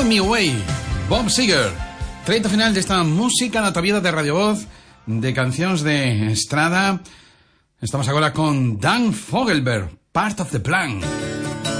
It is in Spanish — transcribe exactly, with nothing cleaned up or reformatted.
Me Away, Bob Seger. Treito final desta música na tua vida de Radio Voz, de cancións de estrada. Estamos agora con Dan Fogelberg, Part of the Plan.